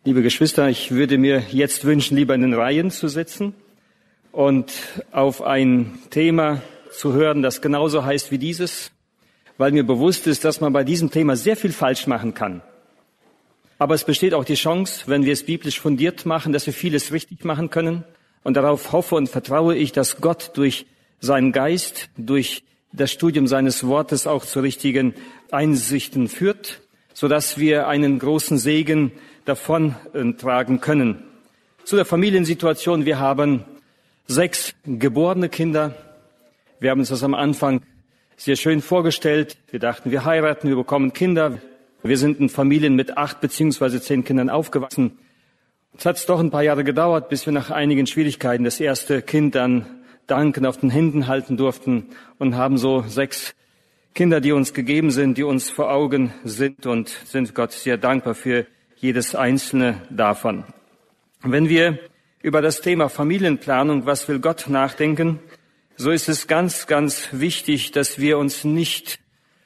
Liebe Geschwister, ich würde mir jetzt wünschen, lieber in den Reihen zu sitzen und auf ein Thema zu hören, das genauso heißt wie dieses, weil mir bewusst ist, dass man bei diesem Thema sehr viel falsch machen kann. Aber es besteht auch die Chance, wenn wir es biblisch fundiert machen, dass wir vieles richtig machen können. Und darauf hoffe und vertraue ich, dass Gott durch seinen Geist, durch das Studium seines Wortes auch zu richtigen Einsichten führt, sodass wir einen großen Segen davon tragen können. Zu der Familiensituation. Wir haben 6 geborene Kinder. Wir haben uns das am Anfang sehr schön vorgestellt. Wir dachten, wir heiraten, wir bekommen Kinder. Wir sind in Familien mit 8 beziehungsweise 10 Kindern aufgewachsen. Es hat doch ein paar Jahre gedauert, bis wir nach einigen Schwierigkeiten das erste Kind dann dankend auf den Händen halten durften und haben so 6 Kinder, die uns gegeben sind, die uns vor Augen sind und sind Gott sehr dankbar für jedes einzelne davon. Wenn wir über das Thema Familienplanung, was will Gott, nachdenken, so ist es ganz, ganz wichtig, dass wir uns nicht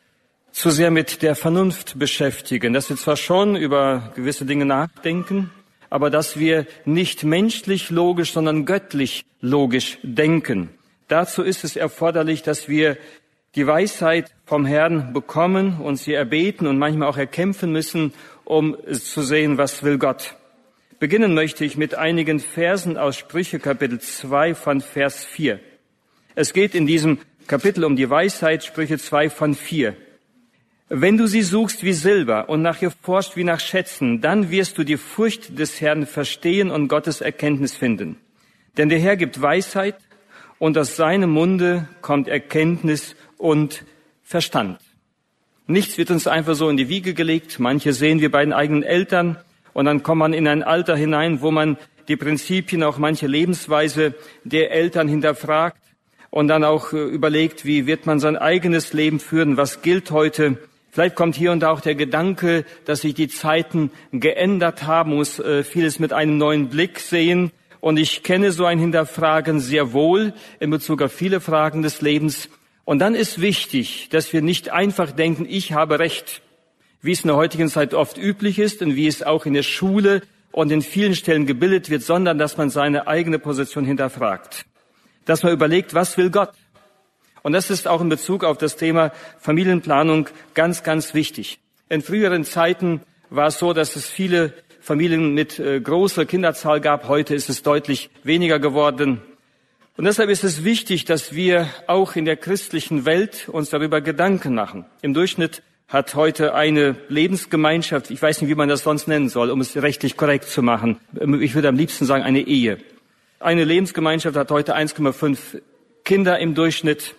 zu sehr mit der Vernunft beschäftigen, dass wir zwar schon über gewisse Dinge nachdenken, aber dass wir nicht menschlich logisch, sondern göttlich logisch denken. Dazu ist es erforderlich, dass wir die Weisheit vom Herrn bekommen und sie erbeten und manchmal auch erkämpfen müssen, um zu sehen, was will Gott. Beginnen möchte ich mit einigen Versen aus Sprüche, Kapitel 2 von Vers 4. Es geht in diesem Kapitel um die Weisheit, Sprüche 2 von 4. Wenn du sie suchst wie Silber und nach ihr forscht wie nach Schätzen, dann wirst du die Furcht des Herrn verstehen und Gottes Erkenntnis finden. Denn der Herr gibt Weisheit und aus seinem Munde kommt Erkenntnis und Verstand. Nichts wird uns einfach so in die Wiege gelegt. Manche sehen wir bei den eigenen Eltern und dann kommt man in ein Alter hinein, wo man die Prinzipien, auch manche Lebensweise der Eltern hinterfragt und dann auch überlegt, wie wird man sein eigenes Leben führen, was gilt heute. Vielleicht kommt hier und da auch der Gedanke, dass sich die Zeiten geändert haben, muss vieles mit einem neuen Blick sehen. Und ich kenne so ein Hinterfragen sehr wohl in Bezug auf viele Fragen des Lebens. Und dann ist wichtig, dass wir nicht einfach denken, ich habe Recht, wie es in der heutigen Zeit oft üblich ist und wie es auch in der Schule und in vielen Stellen gebildet wird, sondern dass man seine eigene Position hinterfragt. Dass man überlegt, was will Gott? Und das ist auch in Bezug auf das Thema Familienplanung ganz, ganz wichtig. In früheren Zeiten war es so, dass es viele Familien mit großer Kinderzahl gab. Heute ist es deutlich weniger geworden. Und deshalb ist es wichtig, dass wir auch in der christlichen Welt uns darüber Gedanken machen. Im Durchschnitt hat heute eine Lebensgemeinschaft, ich weiß nicht, wie man das sonst nennen soll, um es rechtlich korrekt zu machen. Ich würde am liebsten sagen, eine Ehe. Eine Lebensgemeinschaft hat heute 1,5 Kinder im Durchschnitt.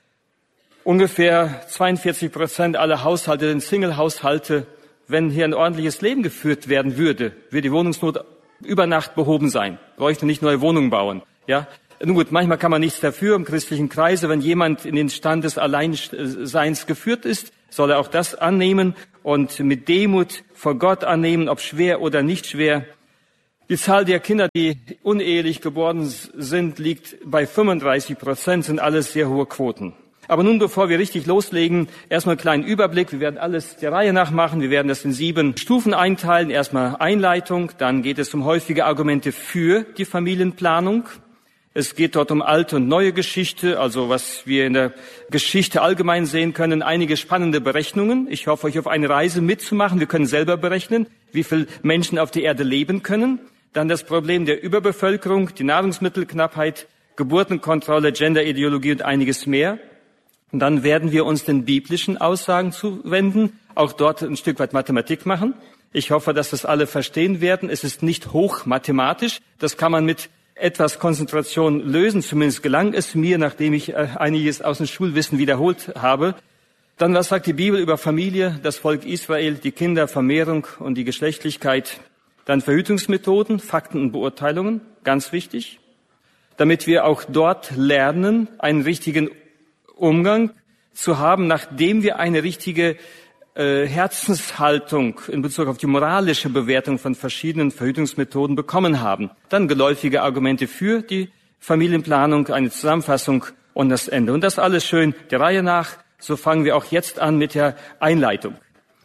Ungefähr 42% aller Haushalte sind Single-Haushalte. Wenn hier ein ordentliches Leben geführt werden würde, würde die Wohnungsnot über Nacht behoben sein. Bräuchte nicht neue Wohnungen bauen. Ja, nun gut, manchmal kann man nichts dafür im christlichen Kreise. Wenn jemand in den Stand des Alleinseins geführt ist, soll er auch das annehmen und mit Demut vor Gott annehmen, ob schwer oder nicht schwer. Die Zahl der Kinder, die unehelich geboren sind, liegt bei 35%, sind alles sehr hohe Quoten. Aber nun, bevor wir richtig loslegen, erstmal einen kleinen Überblick. Wir werden alles der Reihe nach machen. Wir werden das in 7 Stufen einteilen. Erstmal Einleitung, dann geht es um häufige Argumente für die Familienplanung. Es geht dort um alte und neue Geschichte, also was wir in der Geschichte allgemein sehen können. Einige spannende Berechnungen. Ich hoffe, euch auf eine Reise mitzumachen. Wir können selber berechnen, wie viele Menschen auf der Erde leben können. Dann das Problem der Überbevölkerung, die Nahrungsmittelknappheit, Geburtenkontrolle, Genderideologie und einiges mehr. Und dann werden wir uns den biblischen Aussagen zuwenden, auch dort ein Stück weit Mathematik machen. Ich hoffe, dass das alle verstehen werden. Es ist nicht hochmathematisch. Das kann man mit etwas Konzentration lösen. Zumindest gelang es mir, nachdem ich einiges aus dem Schulwissen wiederholt habe. Dann, was sagt die Bibel über Familie, das Volk Israel, die Kinder, Vermehrung und die Geschlechtlichkeit? Dann Verhütungsmethoden, Fakten und Beurteilungen, ganz wichtig. Damit wir auch dort lernen, einen richtigen Umgang zu haben, nachdem wir eine richtige Herzenshaltung in Bezug auf die moralische Bewertung von verschiedenen Verhütungsmethoden bekommen haben. Dann geläufige Argumente für die Familienplanung, eine Zusammenfassung und das Ende. Und das alles schön der Reihe nach. So fangen wir auch jetzt an mit der Einleitung.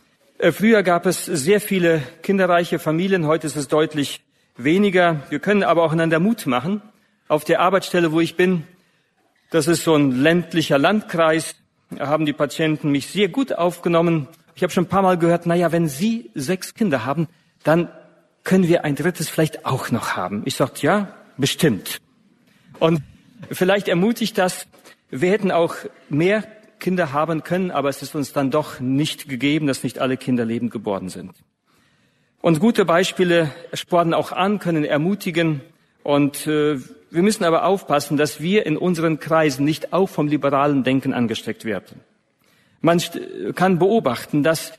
Früher gab es sehr viele kinderreiche Familien, heute ist es deutlich weniger. Wir können aber auch einander Mut machen. Auf der Arbeitsstelle, wo ich bin, das ist so ein ländlicher Landkreis, haben die Patienten mich sehr gut aufgenommen. Ich habe schon ein paar Mal gehört, wenn Sie 6 Kinder haben, dann können wir ein 3. vielleicht auch noch haben. Ich sagte, ja, bestimmt. Und vielleicht ermutigt das, wir hätten auch mehr Kinder haben können, aber es ist uns dann doch nicht gegeben, dass nicht alle Kinder lebend geboren sind. Und gute Beispiele spornen auch an, können ermutigen. Und wir müssen aber aufpassen, dass wir in unseren Kreisen nicht auch vom liberalen Denken angesteckt werden. Man kann beobachten, dass,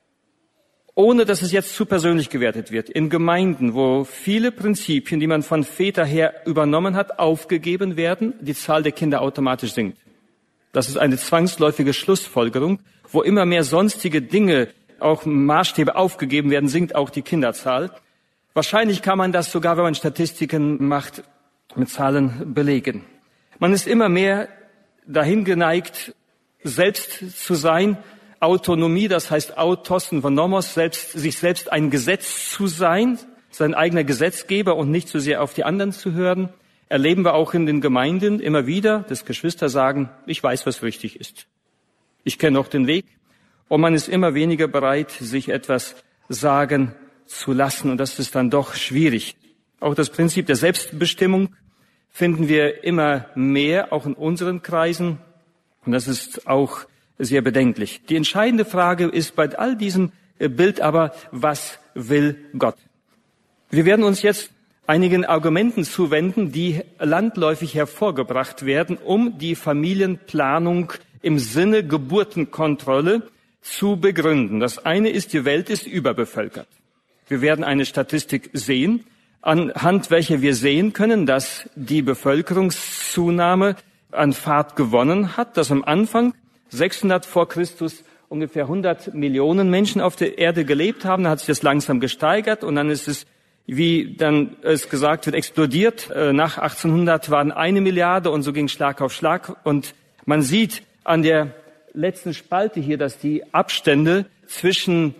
ohne dass es jetzt zu persönlich gewertet wird, in Gemeinden, wo viele Prinzipien, die man von Väter her übernommen hat, aufgegeben werden, die Zahl der Kinder automatisch sinkt. Das ist eine zwangsläufige Schlussfolgerung. Wo immer mehr sonstige Dinge, auch Maßstäbe aufgegeben werden, sinkt auch die Kinderzahl. Wahrscheinlich kann man das sogar, wenn man Statistiken macht, mit Zahlen belegen. Man ist immer mehr dahin geneigt, selbst zu sein. Autonomie, das heißt Autos und Nomos, sich selbst ein Gesetz zu sein, sein eigener Gesetzgeber und nicht so sehr auf die anderen zu hören. Erleben wir auch in den Gemeinden immer wieder, dass Geschwister sagen, ich weiß, was richtig ist. Ich kenne auch den Weg. Und man ist immer weniger bereit, sich etwas sagen zu lassen. Und das ist dann doch schwierig. Auch das Prinzip der Selbstbestimmung finden wir immer mehr, auch in unseren Kreisen. Und das ist auch sehr bedenklich. Die entscheidende Frage ist bei all diesem Bild aber, was will Gott? Wir werden uns jetzt einigen Argumenten zuwenden, die landläufig hervorgebracht werden, um die Familienplanung im Sinne Geburtenkontrolle zu begründen. Das eine ist, die Welt ist überbevölkert. Wir werden eine Statistik sehen, anhand welcher wir sehen können, dass die Bevölkerungszunahme an Fahrt gewonnen hat, dass am Anfang 600 vor Christus ungefähr 100 Millionen Menschen auf der Erde gelebt haben. Dann hat sich das langsam gesteigert und dann ist es, wie dann es gesagt wird, explodiert. Nach 1800 waren 1 Milliarde und so ging Schlag auf Schlag. Und man sieht an der letzten Spalte hier, dass die Abstände zwischen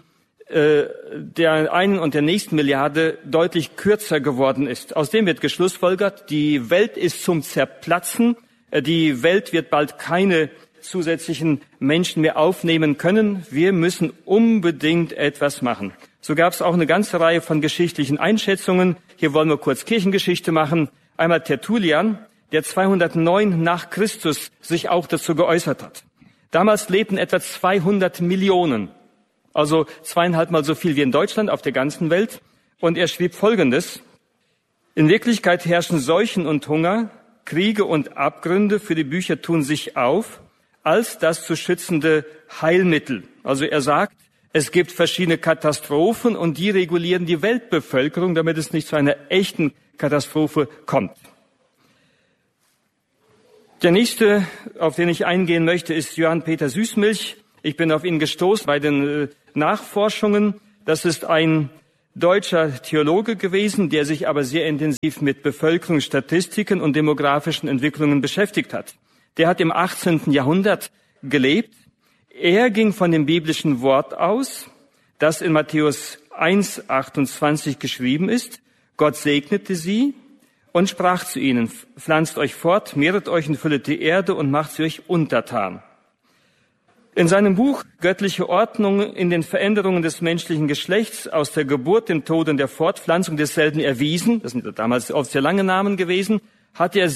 der einen und der nächsten Milliarde deutlich kürzer geworden ist. Aus dem wird geschlussfolgert, die Welt ist zum Zerplatzen. Die Welt wird bald keine zusätzlichen Menschen mehr aufnehmen können. Wir müssen unbedingt etwas machen. So gab es auch eine ganze Reihe von geschichtlichen Einschätzungen. Hier wollen wir kurz Kirchengeschichte machen. Einmal Tertullian, der 209 nach Christus sich auch dazu geäußert hat. Damals lebten etwa 200 Millionen, also 2,5 Mal so viel wie in Deutschland auf der ganzen Welt. Und er schrieb Folgendes: In Wirklichkeit herrschen Seuchen und Hunger, Kriege und Abgründe, für die Bücher tun sich auf, als das zu schützende Heilmittel. Also er sagt, es gibt verschiedene Katastrophen und die regulieren die Weltbevölkerung, damit es nicht zu einer echten Katastrophe kommt. Der nächste, auf den ich eingehen möchte, ist Johann Peter Süßmilch. Ich bin auf ihn gestoßen bei den Nachforschungen. Das ist ein deutscher Theologe gewesen, der sich aber sehr intensiv mit Bevölkerungsstatistiken und demografischen Entwicklungen beschäftigt hat. Der hat im 18. Jahrhundert gelebt. Er ging von dem biblischen Wort aus, das in Matthäus 1,28 geschrieben ist. Gott segnete sie und sprach zu ihnen, pflanzt euch fort, mehret euch und füllet die Erde und macht sie euch untertan. In seinem Buch Göttliche Ordnung in den Veränderungen des menschlichen Geschlechts aus der Geburt, dem Tod und der Fortpflanzung desselben erwiesen, das sind damals oft sehr lange Namen gewesen, hat er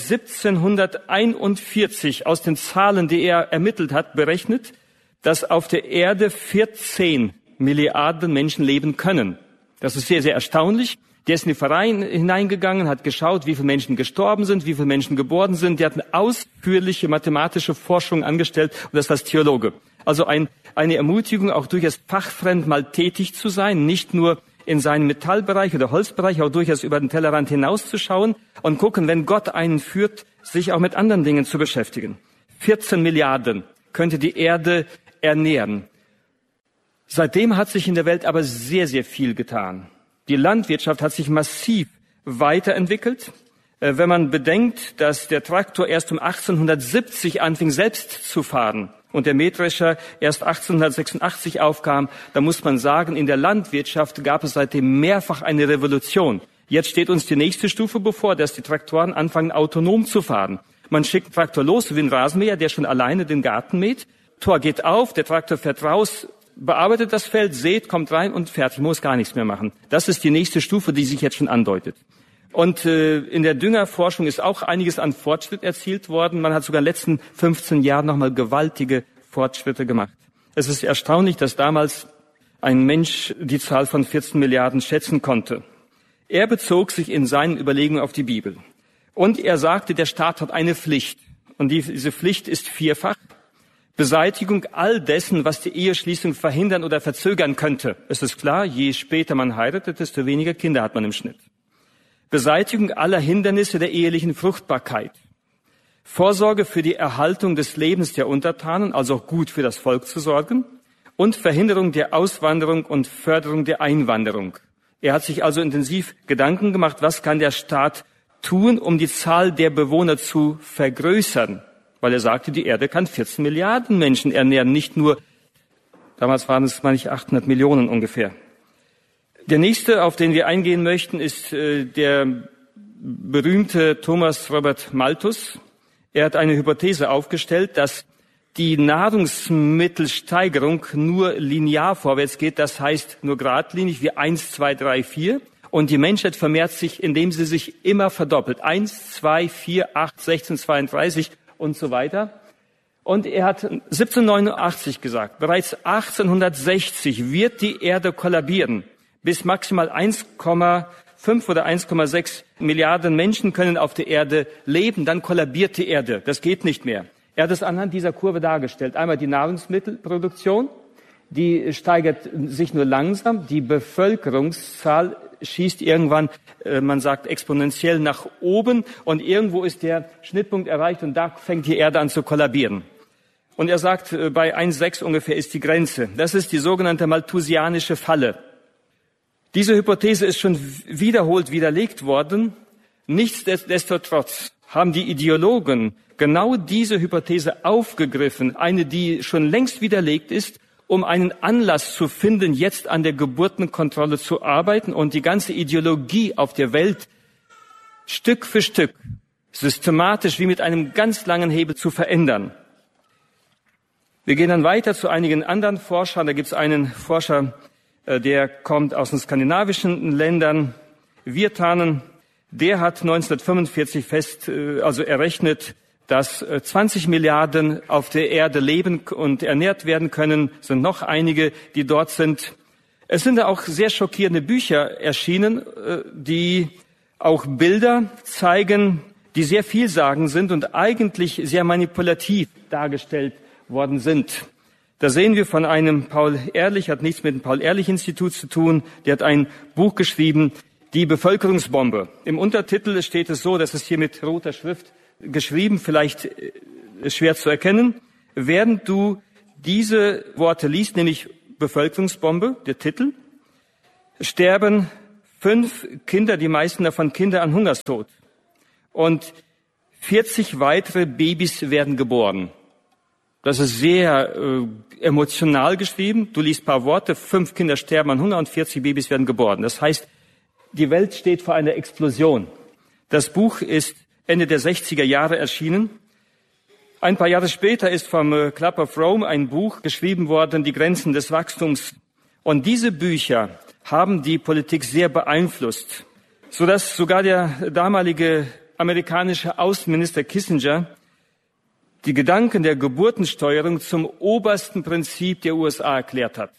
1741 aus den Zahlen, die er ermittelt hat, berechnet, dass auf der Erde 14 Milliarden Menschen leben können. Das ist sehr, sehr erstaunlich. Der ist in die Vereine hineingegangen, hat geschaut, wie viele Menschen gestorben sind, wie viele Menschen geboren sind. Der hat eine ausführliche mathematische Forschung angestellt und das als Theologe. Also eine Ermutigung, auch durchaus fachfremd mal tätig zu sein, nicht nur in seinem Metallbereich oder Holzbereich, auch durchaus über den Tellerrand hinauszuschauen und gucken, wenn Gott einen führt, sich auch mit anderen Dingen zu beschäftigen. 14 Milliarden könnte die Erde ernähren. Seitdem hat sich in der Welt aber sehr, sehr viel getan. Die Landwirtschaft hat sich massiv weiterentwickelt. Wenn man bedenkt, dass der Traktor erst um 1870 anfing selbst zu fahren, und der Mähdrescher erst 1886 aufkam, da muss man sagen, in der Landwirtschaft gab es seitdem mehrfach eine Revolution. Jetzt steht uns die nächste Stufe bevor, dass die Traktoren anfangen, autonom zu fahren. Man schickt einen Traktor los wie ein Rasenmäher, der schon alleine den Garten mäht. Tor geht auf, der Traktor fährt raus, bearbeitet das Feld, sät, kommt rein und fertig, muss gar nichts mehr machen. Das ist die nächste Stufe, die sich jetzt schon andeutet. Und in der Düngerforschung ist auch einiges an Fortschritt erzielt worden. Man hat sogar in den letzten 15 Jahren nochmal gewaltige Fortschritte gemacht. Es ist erstaunlich, dass damals ein Mensch die Zahl von 14 Milliarden schätzen konnte. Er bezog sich in seinen Überlegungen auf die Bibel. Und er sagte, der Staat hat eine Pflicht. Und diese Pflicht ist vierfach. Beseitigung all dessen, was die Eheschließung verhindern oder verzögern könnte. Es ist klar, je später man heiratet, desto weniger Kinder hat man im Schnitt. Beseitigung aller Hindernisse der ehelichen Fruchtbarkeit. Vorsorge für die Erhaltung des Lebens der Untertanen, also auch gut für das Volk zu sorgen. Und Verhinderung der Auswanderung und Förderung der Einwanderung. Er hat sich also intensiv Gedanken gemacht, was kann der Staat tun, um die Zahl der Bewohner zu vergrößern. Weil er sagte, die Erde kann 14 Milliarden Menschen ernähren, nicht nur, damals waren es, meine ich, 800 Millionen ungefähr. Der nächste, auf den wir eingehen möchten, ist der berühmte Thomas Robert Malthus. Er hat eine Hypothese aufgestellt, dass die Nahrungsmittelsteigerung nur linear vorwärts geht, das heißt nur geradlinig wie 1, 2, 3, 4. Und die Menschheit vermehrt sich, indem sie sich immer verdoppelt. 1, 2, 4, 8, 16, 32 und so weiter. Und er hat 1789 gesagt, bereits 1860 wird die Erde kollabieren. Bis maximal 1,5 oder 1,6 Milliarden Menschen können auf der Erde leben, dann kollabiert die Erde. Das geht nicht mehr. Er hat es anhand dieser Kurve dargestellt. Einmal die Nahrungsmittelproduktion, die steigert sich nur langsam. Die Bevölkerungszahl schießt irgendwann, man sagt exponentiell nach oben und irgendwo ist der Schnittpunkt erreicht und da fängt die Erde an zu kollabieren. Und er sagt, bei 1,6 ungefähr ist die Grenze. Das ist die sogenannte malthusianische Falle. Diese Hypothese ist schon wiederholt widerlegt worden. Nichtsdestotrotz haben die Ideologen genau diese Hypothese aufgegriffen, eine, die schon längst widerlegt ist, um einen Anlass zu finden, jetzt an der Geburtenkontrolle zu arbeiten und die ganze Ideologie auf der Welt Stück für Stück, systematisch wie mit einem ganz langen Hebel zu verändern. Wir gehen dann weiter zu einigen anderen Forschern. Da gibt es einen Forscher, der kommt aus den skandinavischen Ländern, Virtanen. Der hat 1945 errechnet, dass 20 Milliarden auf der Erde leben und ernährt werden können. Es sind noch einige, die dort sind. Es sind auch sehr schockierende Bücher erschienen, die auch Bilder zeigen, die sehr vielsagend sind und eigentlich sehr manipulativ dargestellt worden sind. Da sehen wir von einem Paul Ehrlich, hat nichts mit dem Paul-Ehrlich-Institut zu tun, der hat ein Buch geschrieben, Die Bevölkerungsbombe. Im Untertitel steht es so, das ist hier mit roter Schrift geschrieben, vielleicht schwer zu erkennen. Während du diese Worte liest, nämlich Bevölkerungsbombe, der Titel, sterben 5 Kinder, die meisten davon Kinder an Hungerstod. Und 40 weitere Babys werden geboren. Das ist sehr emotional geschrieben. Du liest ein paar Worte, 5 Kinder sterben an Hunger und 40 Babys werden geboren. Das heißt, die Welt steht vor einer Explosion. Das Buch ist Ende der 60er Jahre erschienen. Ein paar Jahre später ist vom Club of Rome ein Buch geschrieben worden, Die Grenzen des Wachstums. Und diese Bücher haben die Politik sehr beeinflusst, sodass sogar der damalige amerikanische Außenminister Kissinger die Gedanken der Geburtensteuerung zum obersten Prinzip der USA erklärt hat.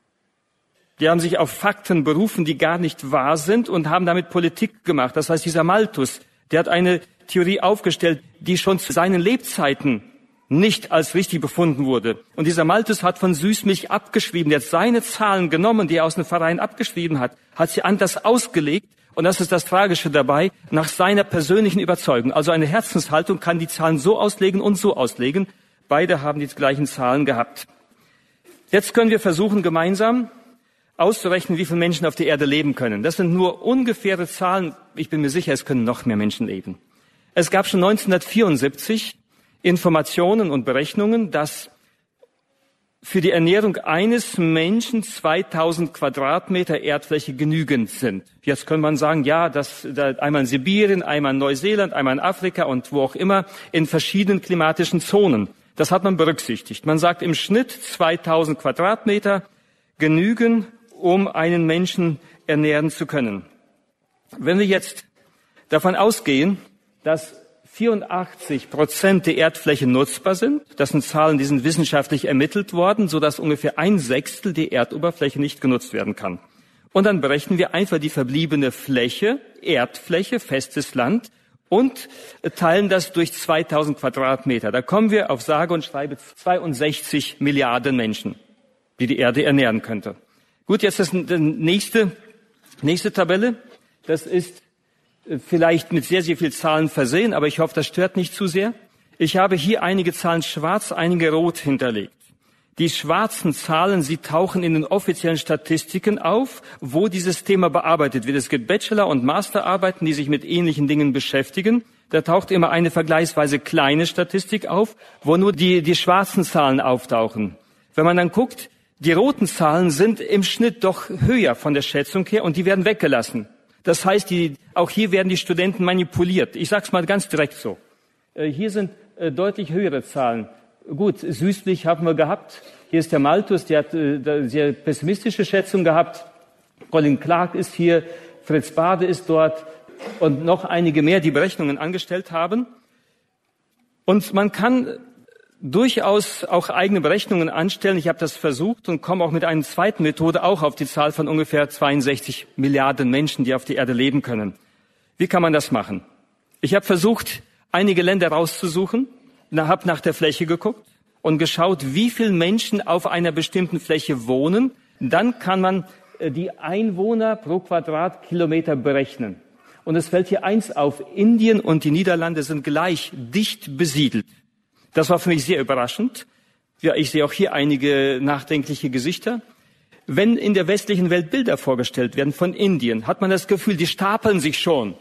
Die haben sich auf Fakten berufen, die gar nicht wahr sind und haben damit Politik gemacht. Das heißt, dieser Malthus, der hat eine Theorie aufgestellt, die schon zu seinen Lebzeiten nicht als richtig befunden wurde. Und dieser Malthus hat von Süßmilch abgeschrieben. Der hat seine Zahlen genommen, die er aus den Vereinen abgeschrieben hat sie anders ausgelegt. Und das ist das Tragische dabei, nach seiner persönlichen Überzeugung. Also eine Herzenshaltung kann die Zahlen so auslegen und so auslegen. Beide haben die gleichen Zahlen gehabt. Jetzt können wir versuchen, gemeinsam auszurechnen, wie viele Menschen auf der Erde leben können. Das sind nur ungefähre Zahlen. Ich bin mir sicher, es können noch mehr Menschen leben. Es gab schon 1974 Informationen und Berechnungen, dass für die Ernährung eines Menschen 2000 Quadratmeter Erdfläche genügend sind. Jetzt kann man sagen, ja, das einmal in Sibirien, einmal in Neuseeland, einmal in Afrika und wo auch immer, in verschiedenen klimatischen Zonen. Das hat man berücksichtigt. Man sagt im Schnitt 2000 Quadratmeter genügen, um einen Menschen ernähren zu können. Wenn wir jetzt davon ausgehen, dass 84% der Erdfläche nutzbar sind. Das sind Zahlen, die sind wissenschaftlich ermittelt worden, sodass ungefähr 1/6 der Erdoberfläche nicht genutzt werden kann. Und dann berechnen wir einfach die verbliebene Fläche, Erdfläche, festes Land, und teilen das durch 2000 Quadratmeter. Da kommen wir auf sage und schreibe 62 Milliarden Menschen, die Erde ernähren könnte. Gut, jetzt ist die nächste Tabelle. Das ist vielleicht mit sehr, sehr viel Zahlen versehen, aber ich hoffe, das stört nicht zu sehr. Ich habe hier einige Zahlen schwarz, einige rot hinterlegt. Die schwarzen Zahlen, sie tauchen in den offiziellen Statistiken auf, wo dieses Thema bearbeitet wird. Es gibt Bachelor- und Masterarbeiten, die sich mit ähnlichen Dingen beschäftigen. Da taucht immer eine vergleichsweise kleine Statistik auf, wo nur die schwarzen Zahlen auftauchen. Wenn man dann guckt, die roten Zahlen sind im Schnitt doch höher von der Schätzung her und die werden weggelassen. Das heißt, auch hier werden die Studenten manipuliert. Ich sage es mal ganz direkt so. Hier sind deutlich höhere Zahlen. Gut, Süßlich haben wir gehabt. Hier ist der Malthus, der hat sehr pessimistische Schätzungen gehabt. Colin Clark ist hier, Fritz Bade ist dort und noch einige mehr, die Berechnungen angestellt haben. Und man kann durchaus auch eigene Berechnungen anstellen. Ich habe das versucht und komme auch mit einer zweiten Methode auch auf die Zahl von ungefähr 62 Milliarden Menschen, die auf der Erde leben können. Wie kann man das machen? Ich habe versucht, einige Länder rauszusuchen, habe nach der Fläche geguckt und geschaut, wie viele Menschen auf einer bestimmten Fläche wohnen. Dann kann man die Einwohner pro Quadratkilometer berechnen. Und es fällt hier eins auf, Indien und die Niederlande sind gleich dicht besiedelt. Das war für mich sehr überraschend. Ja, ich sehe auch hier einige nachdenkliche Gesichter. Wenn in der westlichen Welt Bilder vorgestellt werden von Indien, hat man das Gefühl, die stapeln sich schon.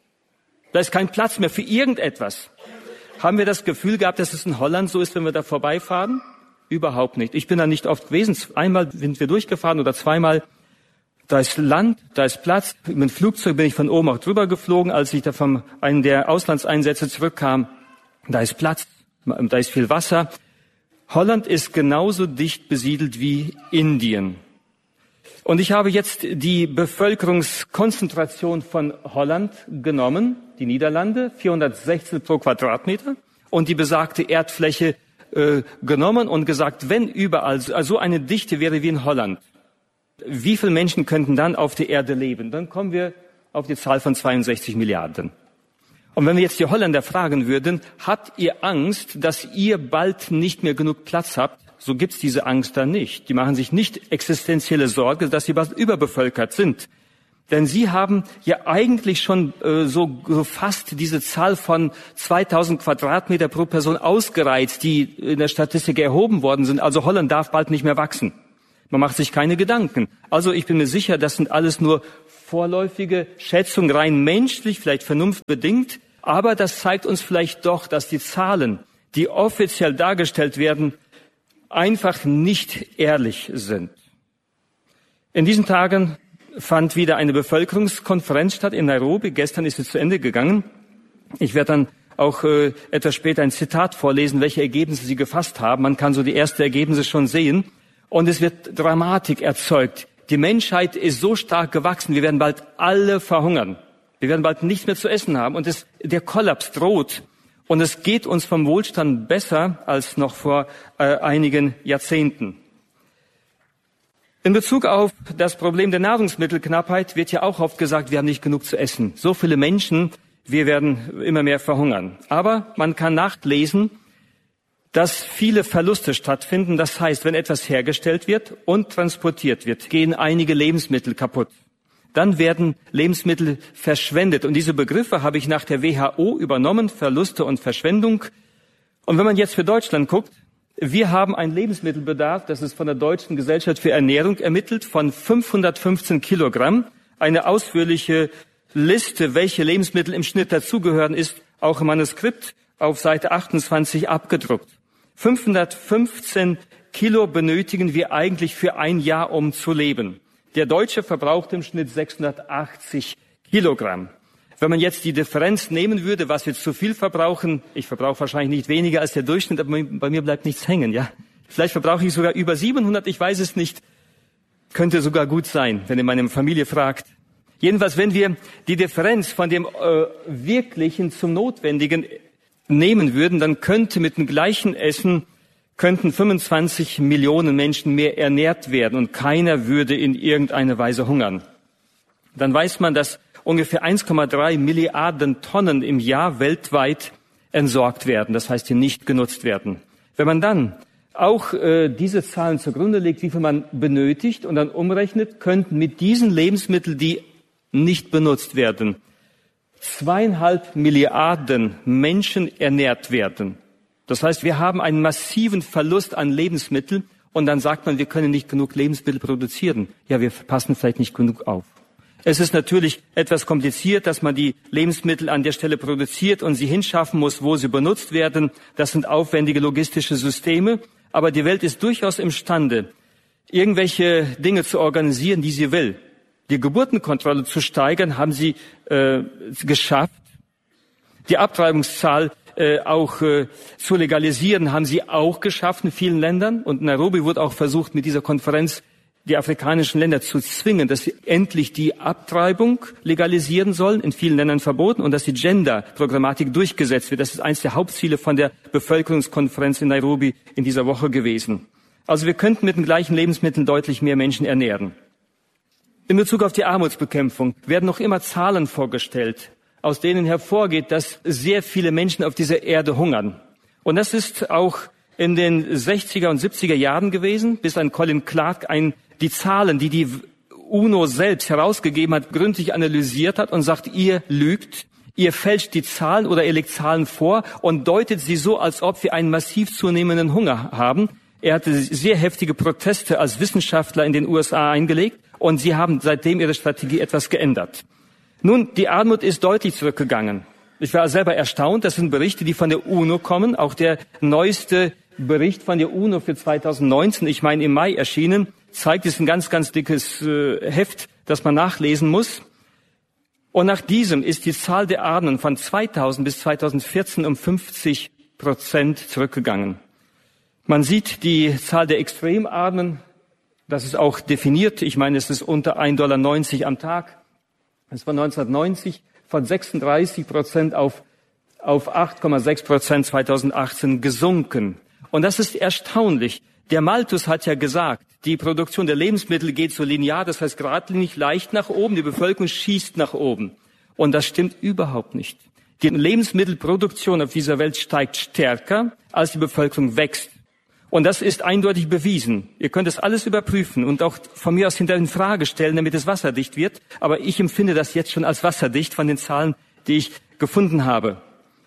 Da ist kein Platz mehr für irgendetwas. Haben wir das Gefühl gehabt, dass es in Holland so ist, wenn wir da vorbeifahren? Überhaupt nicht. Ich bin da nicht oft gewesen. Einmal sind wir durchgefahren oder zweimal. Da ist Land, da ist Platz. Mit dem Flugzeug bin ich von oben auch drüber geflogen, als ich da von einem der Auslandseinsätze zurückkam. Da ist Platz. Da ist viel Wasser. Holland ist genauso dicht besiedelt wie Indien. Und ich habe jetzt die Bevölkerungskonzentration von Holland genommen, die Niederlande, 416 pro Quadratmeter, und die besagte Erdfläche genommen und gesagt, wenn überall so eine Dichte wäre wie in Holland, wie viele Menschen könnten dann auf der Erde leben? Dann kommen wir auf die Zahl von 62 Milliarden. Und wenn wir jetzt die Holländer fragen würden, habt ihr Angst, dass ihr bald nicht mehr genug Platz habt? So gibt's diese Angst da nicht. Die machen sich nicht existenzielle Sorge, dass sie bald überbevölkert sind. Denn sie haben ja eigentlich schon so fast diese Zahl von 2000 Quadratmeter pro Person ausgereizt, die in der Statistik erhoben worden sind. Also Holland darf bald nicht mehr wachsen. Man macht sich keine Gedanken. Also ich bin mir sicher, das sind alles nur vorläufige Schätzungen, rein menschlich, vielleicht vernunftbedingt. Aber das zeigt uns vielleicht doch, dass die Zahlen, die offiziell dargestellt werden, einfach nicht ehrlich sind. In diesen Tagen fand wieder eine Bevölkerungskonferenz statt in Nairobi. Gestern ist sie zu Ende gegangen. Ich werde dann auch etwas später ein Zitat vorlesen, welche Ergebnisse sie gefasst haben. Man kann so die ersten Ergebnisse schon sehen. Und es wird Dramatik erzeugt. Die Menschheit ist so stark gewachsen, wir werden bald alle verhungern. Wir werden bald nichts mehr zu essen haben. Und der Kollaps droht. Und es geht uns vom Wohlstand besser als noch vor einigen Jahrzehnten. In Bezug auf das Problem der Nahrungsmittelknappheit wird ja auch oft gesagt, wir haben nicht genug zu essen. So viele Menschen, wir werden immer mehr verhungern. Aber man kann nachlesen, dass viele Verluste stattfinden. Das heißt, wenn etwas hergestellt wird und transportiert wird, gehen einige Lebensmittel kaputt. Dann werden Lebensmittel verschwendet. Und diese Begriffe habe ich nach der WHO übernommen, Verluste und Verschwendung. Und wenn man jetzt für Deutschland guckt, wir haben einen Lebensmittelbedarf, das ist von der Deutschen Gesellschaft für Ernährung ermittelt, von 515 Kilogramm. Eine ausführliche Liste, welche Lebensmittel im Schnitt dazugehören, ist auch im Manuskript auf Seite 28 abgedruckt. 515 Kilo benötigen wir eigentlich für ein Jahr, um zu leben. Der Deutsche verbraucht im Schnitt 680 Kilogramm. Wenn man jetzt die Differenz nehmen würde, was wir zu viel verbrauchen, ich verbrauche wahrscheinlich nicht weniger als der Durchschnitt, aber bei mir bleibt nichts hängen, ja. Vielleicht verbrauche ich sogar über 700, ich weiß es nicht. Könnte sogar gut sein, wenn ihr meine Familie fragt. Jedenfalls, wenn wir die Differenz von dem Wirklichen zum Notwendigen nehmen würden, dann könnte mit dem gleichen Essen 25 Millionen Menschen mehr ernährt werden und keiner würde in irgendeiner Weise hungern. Dann weiß man, dass ungefähr 1,3 Milliarden Tonnen im Jahr weltweit entsorgt werden, das heißt, die nicht genutzt werden. Wenn man dann auch diese Zahlen zugrunde legt, wie viel man benötigt und dann umrechnet, könnten mit diesen Lebensmitteln, die nicht benutzt werden, 2,5 Milliarden Menschen ernährt werden. Das heißt, wir haben einen massiven Verlust an Lebensmitteln und dann sagt man, wir können nicht genug Lebensmittel produzieren. Ja, wir passen vielleicht nicht genug auf. Es ist natürlich etwas kompliziert, dass man die Lebensmittel an der Stelle produziert und sie hinschaffen muss, wo sie benutzt werden. Das sind aufwendige logistische Systeme. Aber die Welt ist durchaus imstande, irgendwelche Dinge zu organisieren, die sie will. Die Geburtenkontrolle zu steigern, haben sie geschafft. Die Abtreibungszahl auch zu legalisieren, haben sie auch geschafft in vielen Ländern. Und in Nairobi wurde auch versucht, mit dieser Konferenz die afrikanischen Länder zu zwingen, dass sie endlich die Abtreibung legalisieren sollen, in vielen Ländern verboten, und dass die Gender-Programmatik durchgesetzt wird. Das ist eines der Hauptziele von der Bevölkerungskonferenz in Nairobi in dieser Woche gewesen. Also wir könnten mit den gleichen Lebensmitteln deutlich mehr Menschen ernähren. In Bezug auf die Armutsbekämpfung werden noch immer Zahlen vorgestellt, aus denen hervorgeht, dass sehr viele Menschen auf dieser Erde hungern. Und das ist auch in den 60er und 70er Jahren gewesen, bis ein Colin Clark die Zahlen, die die UNO selbst herausgegeben hat, gründlich analysiert hat und sagt, ihr lügt, ihr fälscht die Zahlen oder ihr legt Zahlen vor und deutet sie so, als ob wir einen massiv zunehmenden Hunger haben. Er hatte sehr heftige Proteste als Wissenschaftler in den USA eingelegt und sie haben seitdem ihre Strategie etwas geändert. Nun, die Armut ist deutlich zurückgegangen. Ich war selber erstaunt, das sind Berichte, die von der UNO kommen. Auch der neueste Bericht von der UNO für 2019, ich meine im Mai erschienen, zeigt, es ist ein ganz, ganz dickes Heft, das man nachlesen muss. Und nach diesem ist die Zahl der Armen von 2000 bis 2014 um 50% zurückgegangen. Man sieht die Zahl der Extremarmen, das ist auch definiert. Ich meine, es ist unter 1,90 $ am Tag. Es war 1990 von 36% auf 8,6% 2018 gesunken. Und das ist erstaunlich. Der Malthus hat ja gesagt, die Produktion der Lebensmittel geht so linear, das heißt geradlinig leicht nach oben, die Bevölkerung schießt nach oben. Und das stimmt überhaupt nicht. Die Lebensmittelproduktion auf dieser Welt steigt stärker, als die Bevölkerung wächst. Und das ist eindeutig bewiesen. Ihr könnt das alles überprüfen und auch von mir aus hinterher in Frage stellen, damit es wasserdicht wird. Aber ich empfinde das jetzt schon als wasserdicht von den Zahlen, die ich gefunden habe.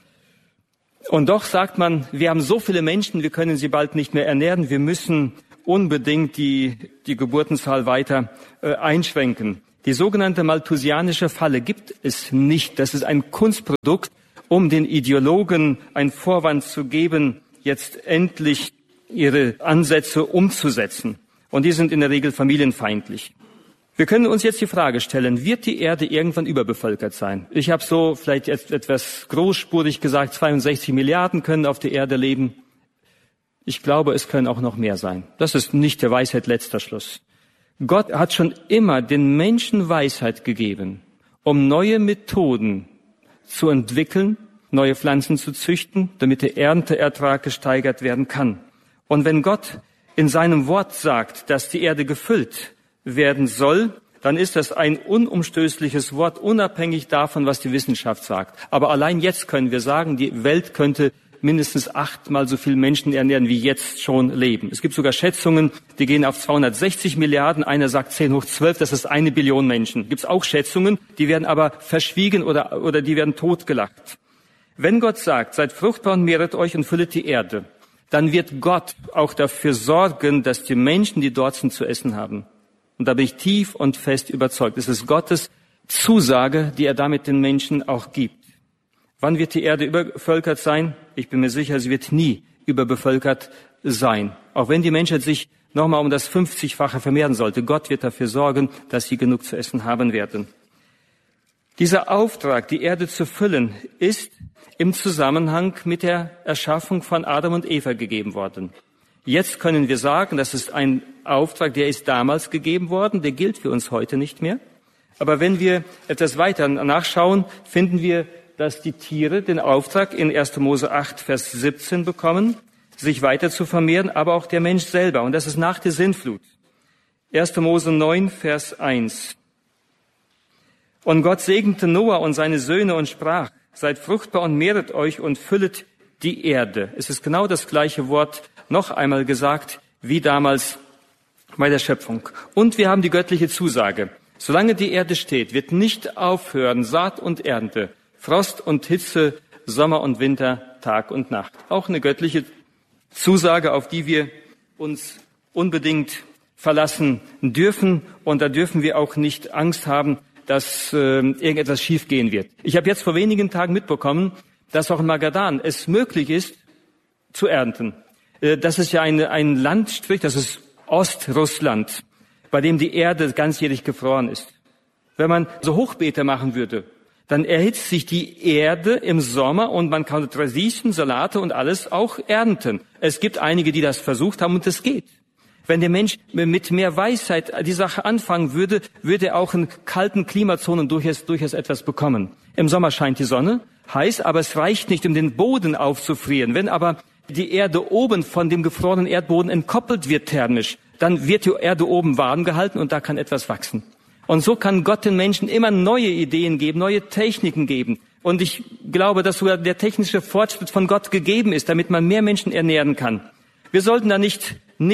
Und doch sagt man, wir haben so viele Menschen, wir können sie bald nicht mehr ernähren. Wir müssen unbedingt die Geburtenzahl weiter einschränken. Die sogenannte malthusianische Falle gibt es nicht. Das ist ein Kunstprodukt, um den Ideologen einen Vorwand zu geben, jetzt endlich ihre Ansätze umzusetzen. Und die sind in der Regel familienfeindlich. Wir können uns jetzt die Frage stellen, wird die Erde irgendwann überbevölkert sein? Ich habe so vielleicht etwas großspurig gesagt, 62 Milliarden können auf der Erde leben. Ich glaube, es können auch noch mehr sein. Das ist nicht der Weisheit letzter Schluss. Gott hat schon immer den Menschen Weisheit gegeben, um neue Methoden zu entwickeln, neue Pflanzen zu züchten, damit der Ernteertrag gesteigert werden kann. Und wenn Gott in seinem Wort sagt, dass die Erde gefüllt werden soll, dann ist das ein unumstößliches Wort, unabhängig davon, was die Wissenschaft sagt. Aber allein jetzt können wir sagen, die Welt könnte mindestens 8-mal so viele Menschen ernähren, wie jetzt schon leben. Es gibt sogar Schätzungen, die gehen auf 260 Milliarden. Einer sagt 10⁻12, das ist 1 Billion Menschen. Gibt es auch Schätzungen, die werden aber verschwiegen oder die werden totgelacht. Wenn Gott sagt, seid fruchtbar und mehret euch und füllet die Erde, dann wird Gott auch dafür sorgen, dass die Menschen, die dort sind, zu essen haben. Und da bin ich tief und fest überzeugt. Es ist Gottes Zusage, die er damit den Menschen auch gibt. Wann wird die Erde überbevölkert sein? Ich bin mir sicher, sie wird nie überbevölkert sein. Auch wenn die Menschheit sich nochmal um das 50-fache vermehren sollte. Gott wird dafür sorgen, dass sie genug zu essen haben werden. Dieser Auftrag, die Erde zu füllen, ist im Zusammenhang mit der Erschaffung von Adam und Eva gegeben worden. Jetzt können wir sagen, das ist ein Auftrag, der ist damals gegeben worden, der gilt für uns heute nicht mehr. Aber wenn wir etwas weiter nachschauen, finden wir, dass die Tiere den Auftrag in 1. Mose 8, Vers 17 bekommen, sich weiter zu vermehren, aber auch der Mensch selber. Und das ist nach der Sintflut. 1. Mose 9, Vers 1. Und Gott segnete Noah und seine Söhne und sprach, seid fruchtbar und mehret euch und füllet die Erde. Es ist genau das gleiche Wort noch einmal gesagt, wie damals bei der Schöpfung. Und wir haben die göttliche Zusage. Solange die Erde steht, wird nicht aufhören Saat und Ernte, Frost und Hitze, Sommer und Winter, Tag und Nacht. Auch eine göttliche Zusage, auf die wir uns unbedingt verlassen dürfen. Und da dürfen wir auch nicht Angst haben, dass irgendetwas schiefgehen wird. Ich habe jetzt vor wenigen Tagen mitbekommen, dass auch in Magadan es möglich ist, zu ernten. Das ist ja ein Landstrich, das ist Ostrussland, bei dem die Erde ganzjährig gefroren ist. Wenn man so Hochbeete machen würde, dann erhitzt sich die Erde im Sommer und man kann Radieschen, Salate und alles auch ernten. Es gibt einige, die das versucht haben und es geht. Wenn der Mensch mit mehr Weisheit die Sache anfangen würde, würde er auch in kalten Klimazonen durchaus etwas bekommen. Im Sommer scheint die Sonne, heiß, aber es reicht nicht, um den Boden aufzufrieren. Wenn aber die Erde oben von dem gefrorenen Erdboden entkoppelt wird thermisch, dann wird die Erde oben warm gehalten und da kann etwas wachsen. Und so kann Gott den Menschen immer neue Ideen geben, neue Techniken geben. Und ich glaube, dass sogar der technische Fortschritt von Gott gegeben ist, damit man mehr Menschen ernähren kann. Wir sollten da nicht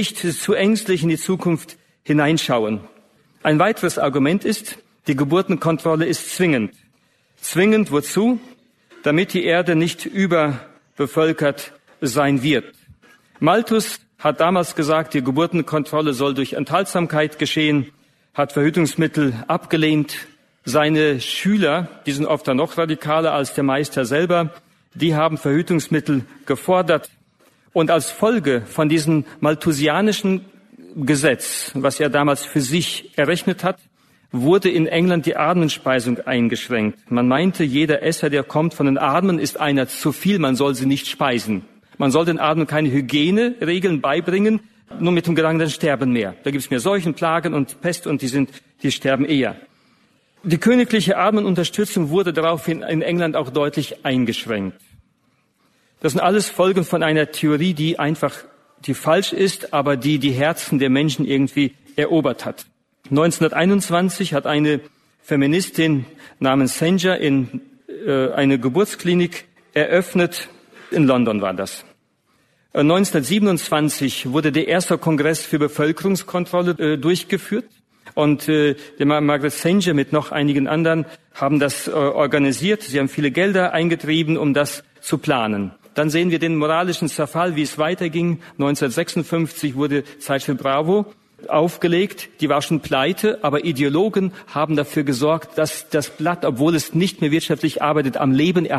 zu ängstlich in die Zukunft hineinschauen. Ein weiteres Argument ist, die Geburtenkontrolle ist zwingend. Zwingend wozu? Damit die Erde nicht überbevölkert sein wird. Malthus hat damals gesagt, die Geburtenkontrolle soll durch Enthaltsamkeit geschehen, hat Verhütungsmittel abgelehnt. Seine Schüler, die sind oft dann noch radikaler als der Meister selber, die haben Verhütungsmittel gefordert. Und als Folge von diesem malthusianischen Gesetz, was er damals für sich errechnet hat, wurde in England die Armenspeisung eingeschränkt. Man meinte, jeder Esser, der kommt von den Armen, ist einer zu viel, man soll sie nicht speisen. Man soll den Armen keine Hygieneregeln beibringen, nur mit dem Gedanken, dann sterben mehr. Da gibt es mehr Seuchen, Plagen und Pest und die sterben eher. Die königliche Armenunterstützung wurde daraufhin in England auch deutlich eingeschränkt. Das sind alles Folgen von einer Theorie, die falsch ist, aber die Herzen der Menschen irgendwie erobert hat. 1921 hat eine Feministin namens Sanger eine Geburtsklinik eröffnet. In London war das. 1927 wurde der erste Kongress für Bevölkerungskontrolle durchgeführt. Und Margaret Sanger mit noch einigen anderen haben das organisiert. Sie haben viele Gelder eingetrieben, um das zu planen. Dann sehen wir den moralischen Zerfall, wie es weiterging. 1956 wurde Zeitschrift Bravo aufgelegt. Die war schon pleite, aber Ideologen haben dafür gesorgt, dass das Blatt, obwohl es nicht mehr wirtschaftlich arbeitet, am Leben